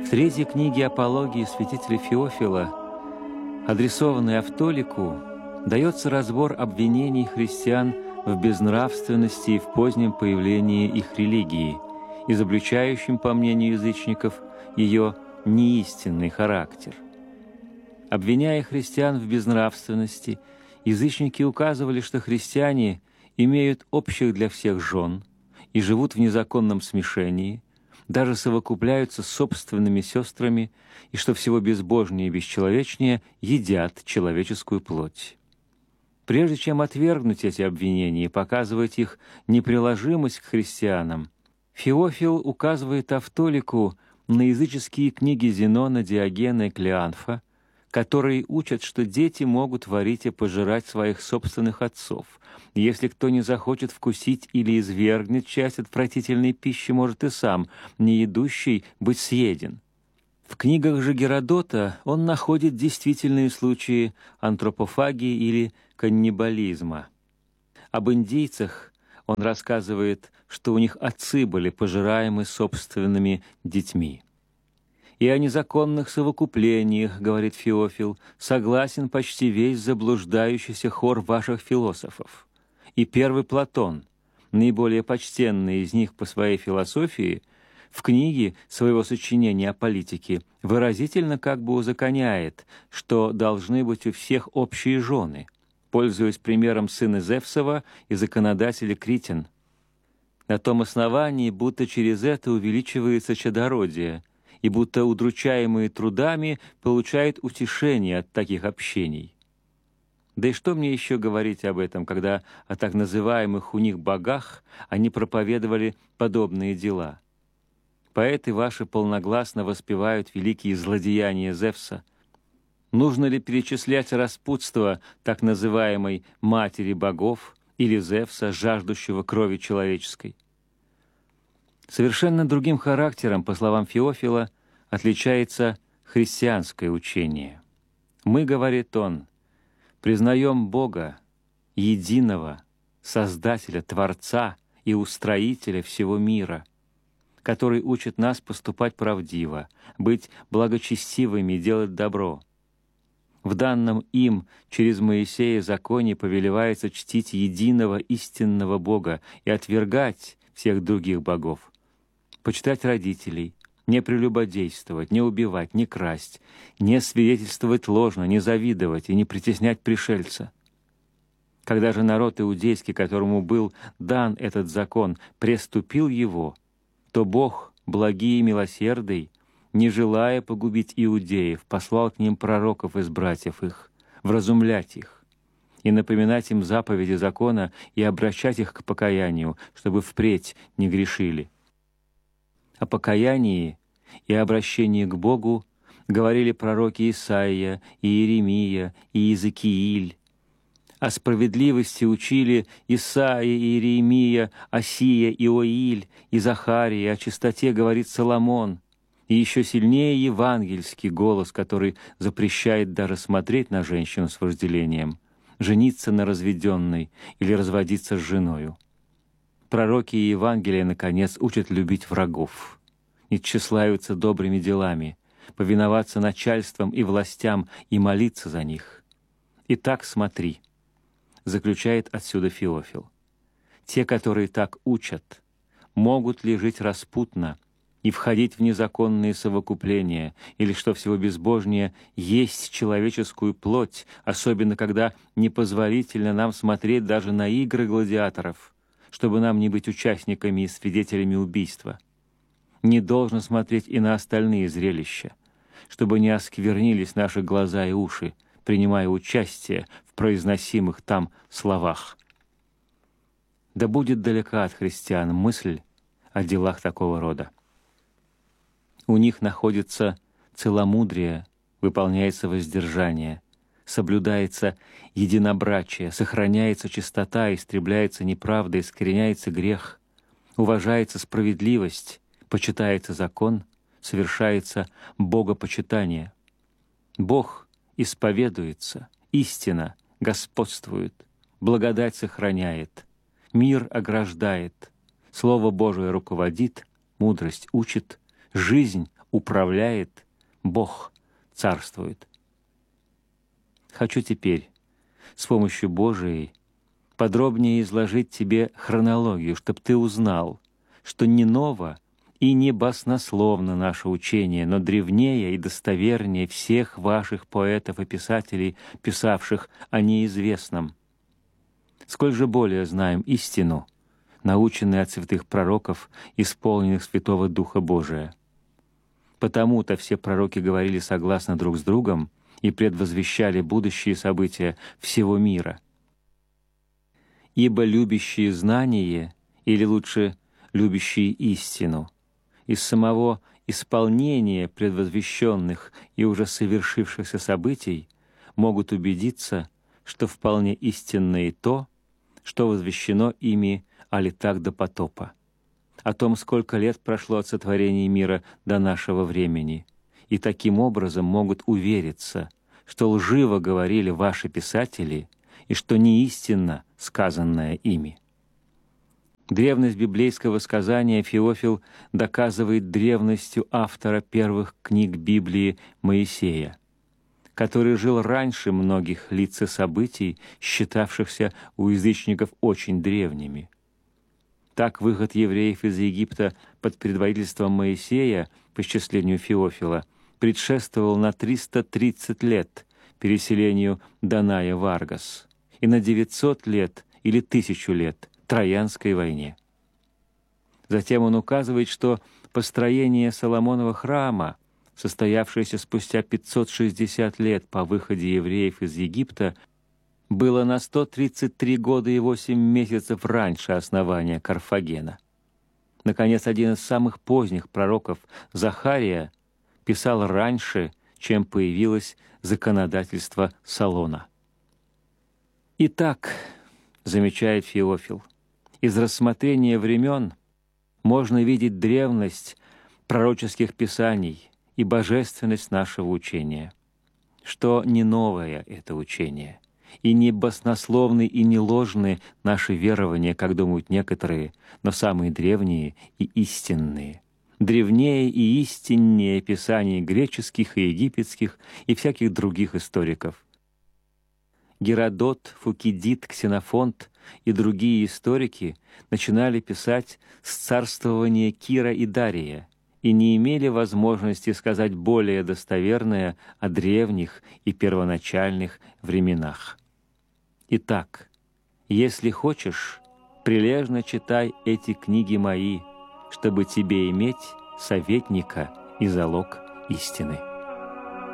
В третьей книге апологии святителя Феофила, адресованной Автолику, дается разбор обвинений христиан в безнравственности и в позднем появлении их религии, изобличающим, по мнению язычников, ее неистинный характер. Обвиняя христиан в безнравственности, язычники указывали, что христиане имеют общих для всех жен и живут в незаконном смешении, даже совокупляются с собственными сестрами, и что всего безбожнее и бесчеловечнее едят человеческую плоть. Прежде чем отвергнуть эти обвинения и показывать их неприложимость к христианам, Феофил указывает Автолику на языческие книги Зенона, Диогена и Клеанфа, которые учат, что дети могут варить и пожирать своих собственных отцов. Если кто не захочет вкусить или извергнет часть отвратительной пищи, может и сам, не едущий, быть съеден. В книгах же Геродота он находит действительные случаи антропофагии или каннибализма. Об индейцах он рассказывает, что у них отцы были пожираемы собственными детьми. «И о незаконных совокуплениях, — говорит Феофил, — согласен почти весь заблуждающийся хор ваших философов. И первый Платон, наиболее почтенный из них по своей философии, в книге своего сочинения о политике выразительно как бы узаконяет, что должны быть у всех общие жены, пользуясь примером сына Зевсова и законодателя Критин. На том основании, будто через это увеличивается чадородие, и будто удручаемые трудами получают утешение от таких общений. Да и что мне еще говорить об этом, когда о так называемых у них богах они проповедовали подобные дела? Поэты ваши полногласно воспевают великие злодеяния Зевса. Нужно ли перечислять распутство так называемой матери богов или Зевса, жаждущего крови человеческой? Совершенно другим характером, по словам Феофила, отличается христианское учение. Мы, говорит он, признаем Бога, единого, Создателя, Творца и Устроителя всего мира, который учит нас поступать правдиво, быть благочестивыми и делать добро. В данном им через Моисея законе повелевается чтить единого истинного Бога и отвергать всех других богов, почитать родителей, не прелюбодействовать, не убивать, не красть, не свидетельствовать ложно, не завидовать и не притеснять пришельца. Когда же народ иудейский, которому был дан этот закон, преступил его, то Бог, благий и милосердный, не желая погубить иудеев, послал к ним пророков из братьев их, вразумлять их и напоминать им заповеди закона и обращать их к покаянию, чтобы впредь не грешили. О покаянии и обращении к Богу говорили пророки Исаия, и Иеремия, и Иезекииль. О справедливости учили Исаия, Иеремия, Осия, Иоиль и Захария, о чистоте говорит Соломон, и еще сильнее евангельский голос, который запрещает даже смотреть на женщину с вожделением, жениться на разведенной или разводиться с женою. Пророки и Евангелия, наконец, учат любить врагов, не тщеславиться добрыми делами, повиноваться начальствам и властям и молиться за них. «Итак, смотри», — заключает отсюда Феофил, «те, которые так учат, могут ли жить распутно и входить в незаконные совокупления, или, что всего безбожнее, есть человеческую плоть, особенно когда непозволительно нам смотреть даже на игры гладиаторов, чтобы нам не быть участниками и свидетелями убийства. Не должно смотреть и на остальные зрелища, чтобы не осквернились наши глаза и уши, принимая участие в произносимых там словах. Да будет далека от христиан мысль о делах такого рода. У них находится целомудрие, выполняется воздержание, соблюдается единобрачие, сохраняется чистота, истребляется неправда, искореняется грех, уважается справедливость, почитается закон, совершается богопочитание. Бог исповедуется, истина господствует, благодать сохраняет, мир ограждает, Слово Божие руководит, мудрость учит, жизнь управляет, Бог царствует. Хочу теперь с помощью Божией подробнее изложить тебе хронологию, чтобы ты узнал, что не ново и не баснословно наше учение, но древнее и достовернее всех ваших поэтов и писателей, писавших о неизвестном. Сколь же более знаем истину, наученные от святых пророков, исполненных Святого Духа Божия. Потому-то все пророки говорили согласно друг с другом и предвозвещали будущие события всего мира. Ибо любящие знание, или лучше, любящие истину, из самого исполнения предвозвещенных и уже совершившихся событий могут убедиться, что вполне истинно и то, что возвещено ими али так до потопа, о том, сколько лет прошло от сотворения мира до нашего времени, и таким образом могут увериться, что лживо говорили ваши писатели и что не истинно сказанное ими. Древность библейского сказания Феофил доказывает древностью автора первых книг Библии Моисея, который жил раньше многих лиц и событий, считавшихся у язычников очень древними. Так выход евреев из Египта под предводительством Моисея, по исчислению Феофила, предшествовал на 330 лет переселению Даная в Аргос и на 900 лет или 1000 лет Троянской войне. Затем он указывает, что построение Соломонова храма, состоявшееся спустя 560 лет по выходе евреев из Египта, было на 133 года и 8 месяцев раньше основания Карфагена. Наконец, один из самых поздних пророков, Захария, писал раньше, чем появилось законодательство Солона. Итак, замечает Феофил, из рассмотрения времен можно видеть древность пророческих писаний и божественность нашего учения, что не новое это учение, и не баснословны и не ложны наши верования, как думают некоторые, но самые древние и истинные. Древнее и истиннее писаний греческих и египетских и всяких других историков. Геродот, Фукидид, Ксенофонт и другие историки начинали писать с царствования Кира и Дария и не имели возможности сказать более достоверное о древних и первоначальных временах. Итак, если хочешь, прилежно читай эти книги мои, чтобы тебе иметь советника и залог истины.